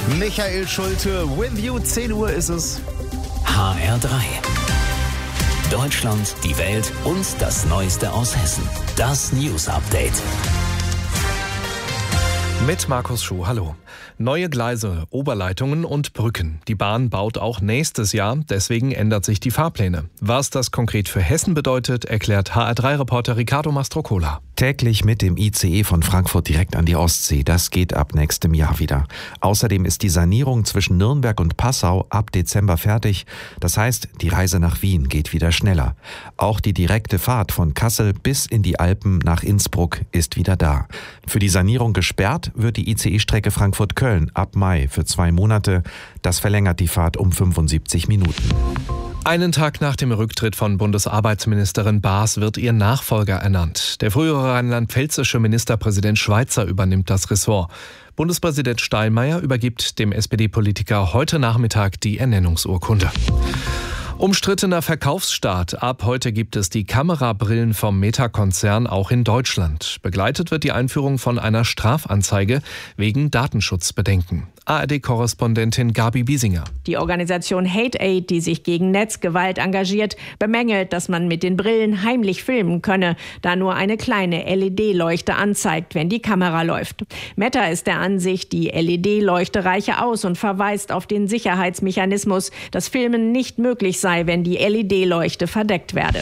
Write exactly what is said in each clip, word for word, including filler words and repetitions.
Michael Schulte, with you, zehn Uhr ist es. H R drei. Deutschland, die Welt und das Neueste aus Hessen. Das News Update. Mit Markus Schuh, hallo. Neue Gleise, Oberleitungen und Brücken. Die Bahn baut auch nächstes Jahr, deswegen ändert sich die Fahrpläne. Was das konkret für Hessen bedeutet, erklärt H R drei Reporter Ricardo Mastrocola. Täglich mit dem I C E von Frankfurt direkt an die Ostsee. Das geht ab nächstem Jahr wieder. Außerdem ist die Sanierung zwischen Nürnberg und Passau ab Dezember fertig. Das heißt, die Reise nach Wien geht wieder schneller. Auch die direkte Fahrt von Kassel bis in die Alpen nach Innsbruck ist wieder da. Für die Sanierung gesperrt wird die I C E-Strecke Frankfurt-Köln ab Mai für zwei Monate. Das verlängert die Fahrt um fünfundsiebzig Minuten. Einen Tag nach dem Rücktritt von Bundesarbeitsministerin Baas wird ihr Nachfolger ernannt. Der frühere rheinland-pfälzische Ministerpräsident Schweizer übernimmt das Ressort. Bundespräsident Steinmeier übergibt dem S P D-Politiker heute Nachmittag die Ernennungsurkunde. Umstrittener Verkaufsstart. Ab heute gibt es die Kamerabrillen vom Meta-Konzern auch in Deutschland. Begleitet wird die Einführung von einer Strafanzeige wegen Datenschutzbedenken. A R D-Korrespondentin Gabi Biesinger. Die Organisation Hate Aid, die sich gegen Netzgewalt engagiert, bemängelt, dass man mit den Brillen heimlich filmen könne, da nur eine kleine L E D-Leuchte anzeigt, wenn die Kamera läuft. Meta ist der Ansicht, die L E D-Leuchte reiche aus und verweist auf den Sicherheitsmechanismus, dass Filmen nicht möglich sei, wenn die L E D-Leuchte verdeckt werde.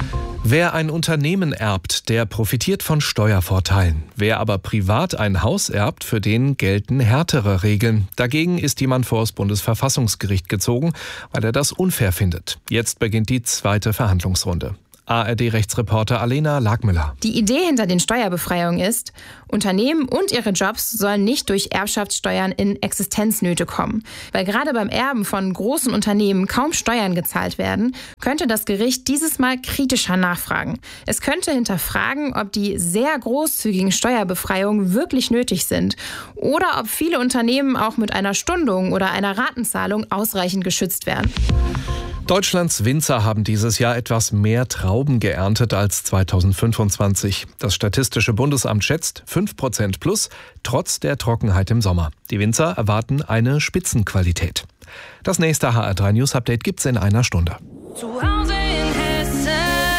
Wer ein Unternehmen erbt, der profitiert von Steuervorteilen. Wer aber privat ein Haus erbt, für den gelten härtere Regeln. Dagegen ist jemand vor das Bundesverfassungsgericht gezogen, weil er das unfair findet. Jetzt beginnt die zweite Verhandlungsrunde. A R D-Rechtsreporter Alena Lagmüller. Die Idee hinter den Steuerbefreiungen ist, Unternehmen und ihre Jobs sollen nicht durch Erbschaftssteuern in Existenznöte kommen. Weil gerade beim Erben von großen Unternehmen kaum Steuern gezahlt werden, könnte das Gericht dieses Mal kritischer nachfragen. Es könnte hinterfragen, ob die sehr großzügigen Steuerbefreiungen wirklich nötig sind oder ob viele Unternehmen auch mit einer Stundung oder einer Ratenzahlung ausreichend geschützt werden. Deutschlands Winzer haben dieses Jahr etwas mehr Trauben geerntet als zweitausendfünfundzwanzig. Das Statistische Bundesamt schätzt fünf Prozent plus, trotz der Trockenheit im Sommer. Die Winzer erwarten eine Spitzenqualität. Das nächste H R drei News Update gibt's in einer Stunde. Zu Hause in Hessen.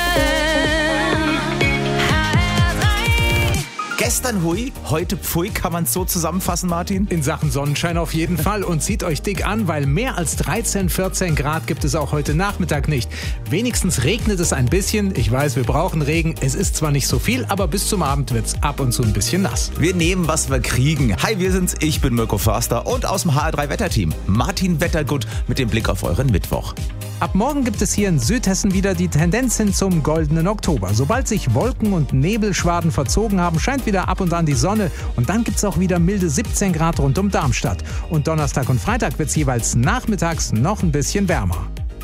Gestern hui, heute pfui, kann man es so zusammenfassen, Martin? In Sachen Sonnenschein auf jeden Fall und zieht euch dick an, weil mehr als dreizehn, vierzehn Grad gibt es auch heute Nachmittag nicht. Wenigstens regnet es ein bisschen. Ich weiß, wir brauchen Regen. Es ist zwar nicht so viel, aber bis zum Abend wird's ab und zu ein bisschen nass. Wir nehmen, was wir kriegen. Hi, wir sind's. Ich bin Mirko Förster und aus dem H R drei Wetterteam Martin Wettergut mit dem Blick auf euren Mittwoch. Ab morgen gibt es hier in Südhessen wieder die Tendenz hin zum goldenen Oktober. Sobald sich Wolken und Nebelschwaden verzogen haben, scheint wieder ab und an die Sonne. Und dann gibt es auch wieder milde siebzehn Grad rund um Darmstadt. Und Donnerstag und Freitag wird es jeweils nachmittags noch ein bisschen wärmer.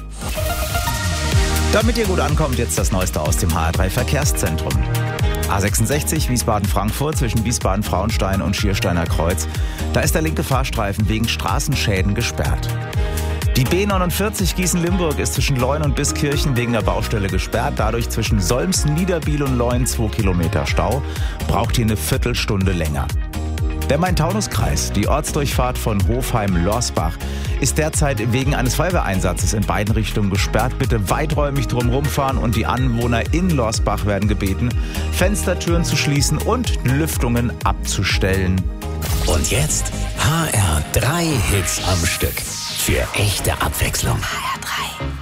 Damit ihr gut ankommt, jetzt das Neueste aus dem H R drei Verkehrszentrum. A sechsundsechzig Wiesbaden-Frankfurt zwischen Wiesbaden-Frauenstein und Schiersteiner Kreuz. Da ist der linke Fahrstreifen wegen Straßenschäden gesperrt. Die B neunundvierzig Gießen-Limburg ist zwischen Leun und Biskirchen wegen der Baustelle gesperrt. Dadurch zwischen Solmsen, Niederbiel und Leun zwei Kilometer Stau. Braucht hier eine Viertelstunde länger. Der Main-Taunus-Kreis, die Ortsdurchfahrt von Hofheim-Lorsbach, ist derzeit wegen eines Feuerwehreinsatzes in beiden Richtungen gesperrt. Bitte weiträumig drumherum fahren und die Anwohner in Lorsbach werden gebeten, Fenstertüren zu schließen und Lüftungen abzustellen. Und jetzt H R drei Hits am Stück. Für echte Abwechslung. H R drei.